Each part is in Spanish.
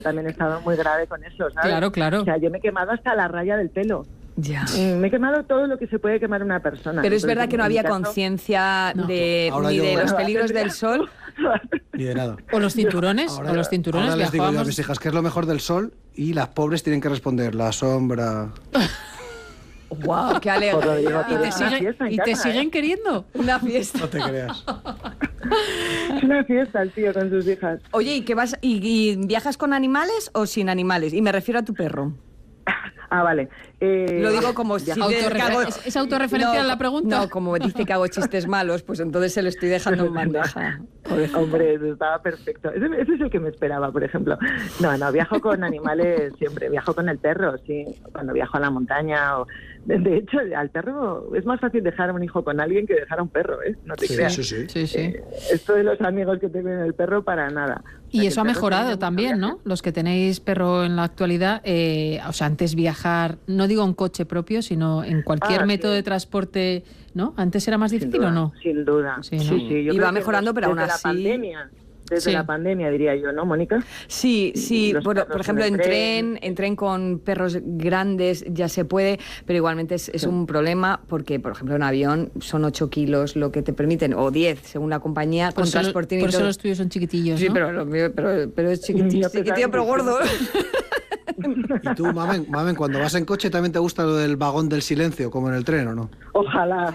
también he estado muy grave con eso, ¿sabes? Claro. O sea, yo me he quemado hasta la raya del pelo. Ya. Me he quemado todo lo que se puede quemar una persona. Pero es Entonces, verdad que no había conciencia ni de los peligros del sol. Ni de nada. O los cinturones. Ahora les digo yo a mis hijas que es lo mejor del sol y las pobres tienen que responder la sombra. ¡Guau! ¡Qué alegría! ¿Y te siguen queriendo? Una fiesta. No te creas. Es una fiesta el tío con sus hijas. Oye, ¿y qué vas y viajas con animales o sin animales? Y me refiero a tu perro. Ah, vale. Lo digo como si... ¿Es autorreferencial la pregunta? No, como dice que hago chistes malos, pues entonces se lo estoy dejando en bandeja. Hombre, estaba perfecto. Ese es el que me esperaba, por ejemplo. No, viajo con animales siempre. Viajo con el perro, sí. Cuando viajo a la montaña. De hecho, al perro es más fácil dejar a un hijo con alguien que dejar a un perro, ¿eh? No te creas. Sí. Esto de los amigos que tengo en el perro, para nada. Y eso ha mejorado también, ¿no? Los que tenéis perro en la actualidad, o sea, antes viajar, no digo en coche propio, sino en cualquier método de transporte, ¿no? ¿Antes era más difícil o no? Sin duda. Sí. Y va mejorando, pero aún así... Desde la pandemia, diría yo, ¿no, Mónica? Sí. Bueno, por ejemplo, en tren con perros grandes ya se puede, pero igualmente es un problema porque, por ejemplo, en avión son 8 kilos lo que te permiten, o 10, según la compañía, con transporte. Por eso los tuyos son chiquitillos, ¿no? Sí, pero es chiquitillo, pero gordo. ¿Y tú, Mamen, cuando vas en coche también te gusta lo del vagón del silencio, como en el tren, o no? Ojalá.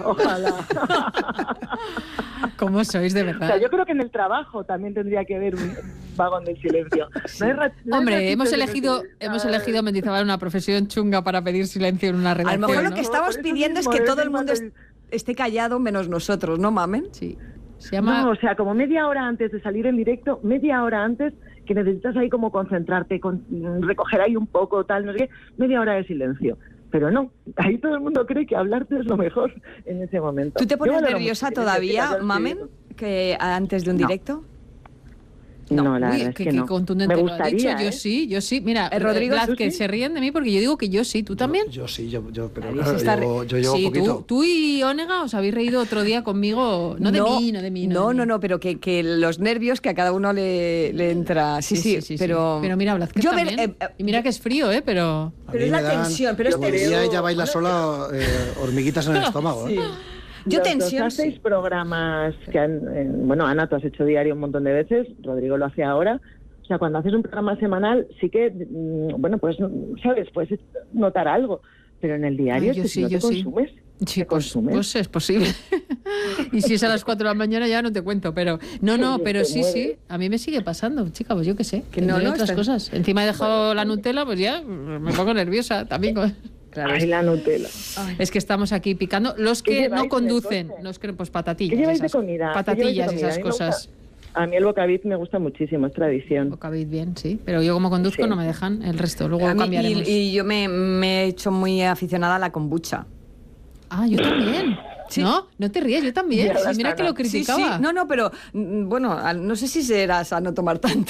¿Cómo sois, de verdad? O sea, yo creo que en el trabajo también tendría que haber un vagón del silencio. Sí. Hombre, hemos elegido Mendizabal una profesión chunga para pedir silencio en una redacción. A lo mejor lo que estamos pidiendo es que todo el mundo esté callado menos nosotros, ¿no, Mamen? Sí. Se llama... No, o sea, como media hora antes de salir en directo, media hora antes, que necesitas ahí como concentrarte, recoger ahí un poco, tal, no sé qué, media hora de silencio. Pero no, ahí todo el mundo cree que hablarte es lo mejor en ese momento. ¿Tú te pones nerviosa todavía, Mamen, que antes de un directo? No, la verdad es que no. Contundente me lo ha dicho, yo sí. Mira, Rodrigo, que se ríen de mí porque yo digo que yo sí, ¿tú también? Yo sí, pero claro, yo llevo poquito. Tú y Onega os habéis reído otro día conmigo, no de mí. No, pero que los nervios que a cada uno le entra. Sí, pero... Pero mira, Blázquez también. Y mira que es frío, pero es la tensión, pero es tensión. Ella baila sola hormiguitas en el estómago, ¿eh? Yo tensión. 6 programas que Ana, tú has hecho diario un montón de veces, Rodrigo lo hace ahora. O sea, cuando haces un programa semanal, sí que, pues, ¿sabes? Puedes notar algo. Pero en el diario, consumes. Sí, pues es posible. Y si es a las 4 de la mañana ya no te cuento, pero... pero sí, a mí me sigue pasando, chica, pues yo qué sé. Que no otras cosas. Encima he dejado la Nutella, pues ya me pongo nerviosa también Claro. Ay, la Nutella. Es que estamos aquí picando. Los que no conducen, pues patatillas. ¿Qué lleváis de comida? Patatillas y esas cosas. A mí el bocabit me gusta muchísimo, es tradición. Bocabit bien, sí. Pero yo como conduzco no me dejan el resto. Luego cambiaremos. Y yo me he hecho muy aficionada a la kombucha. Ah, yo también. Sí. No te ríes, yo también. Sí, mira que lo criticaba. Sí. No, pero bueno, no sé si será sano tomar tanto.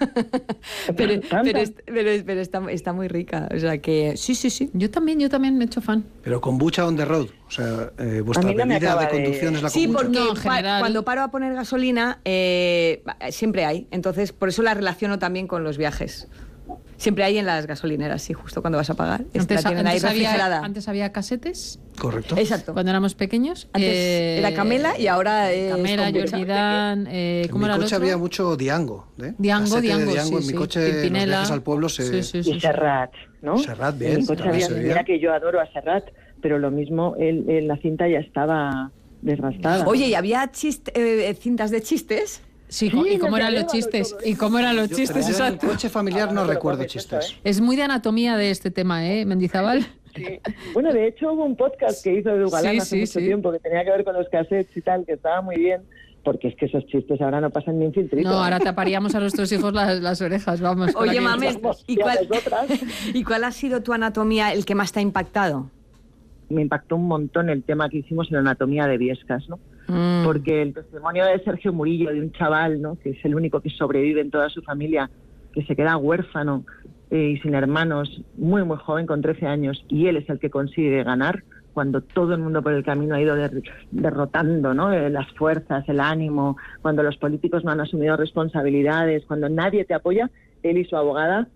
pero está muy rica. O sea que sí. Yo también me he hecho fan. Pero kombucha on the road. O sea, vuestra medida de conducción es la kombucha. Sí, porque en general... cuando paro a poner gasolina, siempre hay. Entonces, por eso la relaciono también con los viajes. Siempre hay en las gasolineras, sí, justo cuando vas a pagar. Antes había casetes. Correcto. Exacto. Cuando éramos pequeños. Antes era Camela y ahora es Camela, Jordan, ¿cómo era el otro? En mi coche había mucho Diango. Diango, en mi coche, los viajes al pueblo Y Serrat, ¿no? Serrat, bien. En mi coche mira que yo adoro a Serrat, pero lo mismo, la cinta ya estaba desgastada. Oye, ¿y había cintas de chistes? Sí, ¿y cómo eran los chistes? En mi coche familiar no recuerdo chistes. Es muy de anatomía de este tema, Mendizabal. Sí. Bueno, de hecho hubo un podcast que hizo Edu Galán hace mucho tiempo que tenía que ver con los cassettes y tal, que estaba muy bien, porque es que esos chistes ahora no pasan ni un filtrito. No, ahora taparíamos a nuestros hijos las orejas, vamos. Oye, Mamen, ¿y cuál ha sido tu anatomía el que más te ha impactado? Me impactó un montón el tema que hicimos en la anatomía de Biescas, ¿no? Porque el testimonio de Sergio Murillo, de un chaval, ¿no?, que es el único que sobrevive en toda su familia, que se queda huérfano y sin hermanos, muy muy joven, con 13 años, y él es el que consigue ganar cuando todo el mundo por el camino ha ido derrotando, ¿no?, las fuerzas, el ánimo, cuando los políticos no han asumido responsabilidades, cuando nadie te apoya. él y su abogada